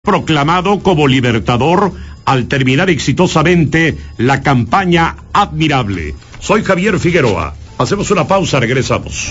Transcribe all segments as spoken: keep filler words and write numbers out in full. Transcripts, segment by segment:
proclamado como libertador al terminar exitosamente la campaña Admirable. Soy Javier Figueroa. Hacemos una pausa, regresamos.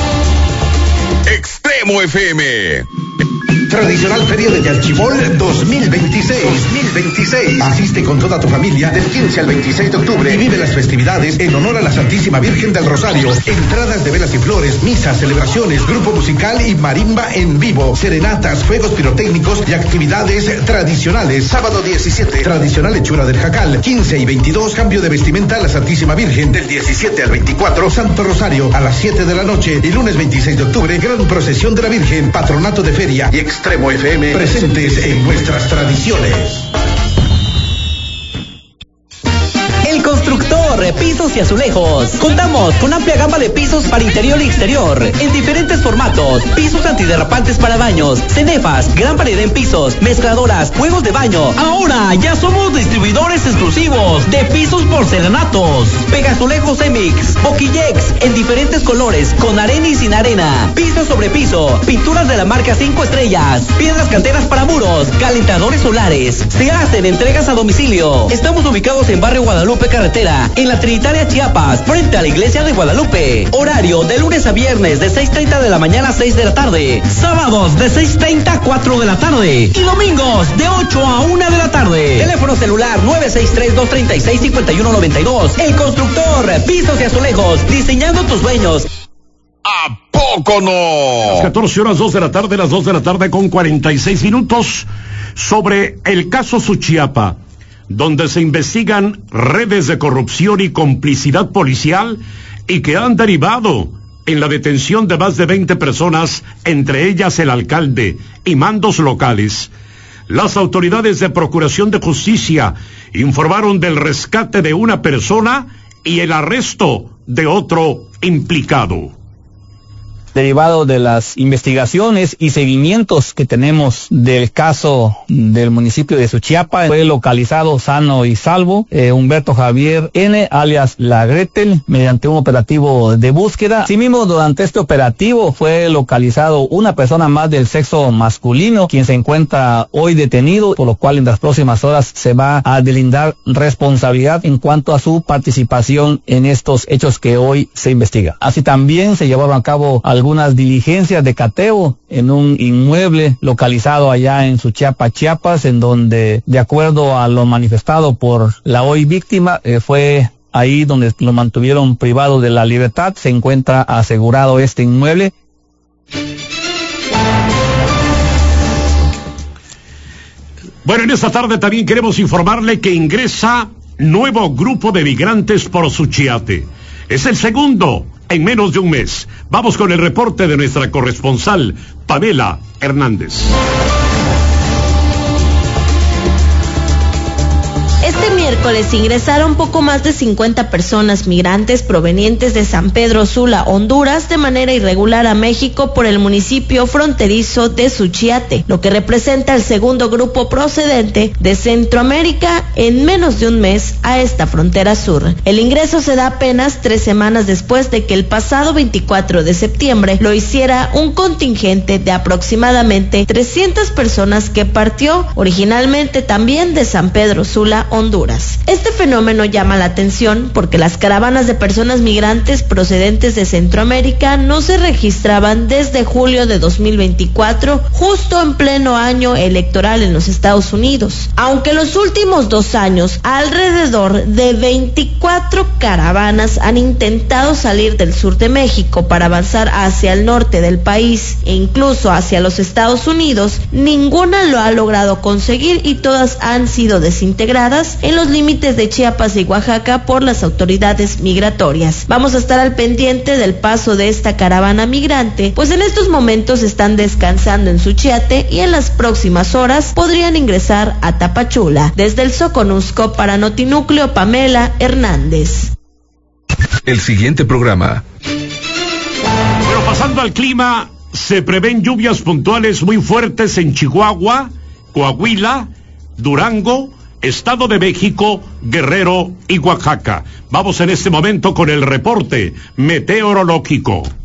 Extremo F M. Tradicional Feria de Yalchibol dos mil veintiséis. dos mil veintiséis. Asiste con toda tu familia del quince al veintiséis de octubre y vive las festividades en honor a la Santísima Virgen del Rosario. Entradas de velas y flores, misas, celebraciones, grupo musical y marimba en vivo, serenatas, fuegos pirotécnicos y actividades tradicionales. Sábado diecisiete, tradicional hechura del jacal. quince y veintidós, cambio de vestimenta a la Santísima Virgen. Del diecisiete al veinticuatro, Santo Rosario a las siete de la noche. Y lunes veintiséis de octubre, gran procesión de la Virgen, patronato de feria y Extremo F M, presentes en nuestras tradiciones. El Constructor, Pisos y Azulejos. Contamos con amplia gama de pisos para interior y exterior, en diferentes formatos. Pisos antiderrapantes para baños, cenefas, gran variedad en pisos, mezcladoras, juegos de baño. Ahora ya somos distribuidores exclusivos de pisos porcelanatos. Pegazulejos Emix, Boquillex, en diferentes colores, con arena y sin arena. Piso sobre piso, pinturas de la marca cinco estrellas, piedras canteras para muros, calentadores solares. Se hacen entregas a domicilio. Estamos ubicados en Barrio Guadalupe Carretera, en la Trinitaria Chiapas, frente a la Iglesia de Guadalupe. Horario de lunes a viernes de seis treinta de la mañana a seis de la tarde. Sábados de seis treinta a cuatro de la tarde. Y domingos de ocho a una de la tarde. Teléfono celular nueve seis tres, dos tres seis, cinco uno nueve dos. El Constructor, Pisos y Azulejos, diseñando tus sueños. ¿A poco no? Las catorce horas, dos de la tarde, las dos de la tarde con cuarenta y seis minutos, sobre el caso Suchiapa, donde se investigan redes de corrupción y complicidad policial y que han derivado en la detención de más de veinte personas, entre ellas el alcalde y mandos locales. Las autoridades de Procuración de Justicia informaron del rescate de una persona y el arresto de otro implicado. Derivado de las investigaciones y seguimientos que tenemos del caso del municipio de Suchiapa, fue localizado sano y salvo eh, Humberto Javier N., alias La Gretel, mediante un operativo de búsqueda. Asimismo, durante este operativo fue localizado una persona más del sexo masculino, quien se encuentra hoy detenido, por lo cual en las próximas horas se va a delindar responsabilidad en cuanto a su participación en estos hechos que hoy se investiga. Así también se llevaron a cabo al algunas diligencias de cateo en un inmueble localizado allá en Suchiapa, Chiapas, en donde, de acuerdo a lo manifestado por la hoy víctima, eh, fue ahí donde lo mantuvieron privado de la libertad. Se encuentra asegurado este inmueble. Bueno, en esta tarde también queremos informarle que ingresa nuevo grupo de migrantes por Suchiate. Es el segundo en menos de un mes. Vamos con el reporte de nuestra corresponsal, Pamela Hernández. Este miércoles ingresaron poco más de cincuenta personas migrantes provenientes de San Pedro Sula, Honduras, de manera irregular a México por el municipio fronterizo de Suchiate, lo que representa el segundo grupo procedente de Centroamérica en menos de un mes a esta frontera sur. El ingreso se da apenas tres semanas después de que el pasado veinticuatro de septiembre lo hiciera un contingente de aproximadamente trescientas personas que partió originalmente también de San Pedro Sula, Honduras. Este fenómeno llama la atención porque las caravanas de personas migrantes procedentes de Centroamérica no se registraban desde julio de dos mil veinticuatro, justo en pleno año electoral en los Estados Unidos. Aunque los últimos dos años, alrededor de veinticuatro caravanas han intentado salir del sur de México para avanzar hacia el norte del país e incluso hacia los Estados Unidos, ninguna lo ha logrado conseguir y todas han sido desintegradas en los límites de Chiapas y Oaxaca por las autoridades migratorias. Vamos a estar al pendiente del paso de esta caravana migrante, pues en estos momentos están descansando en Suchiate y en las próximas horas podrían ingresar a Tapachula. Desde el Soconusco para Notinúcleo, Pamela Hernández. El siguiente programa. Bueno, pasando al clima, se prevén lluvias puntuales muy fuertes en Chihuahua, Coahuila, Durango, Estado de México, Guerrero y Oaxaca. Vamos en este momento con el reporte meteorológico.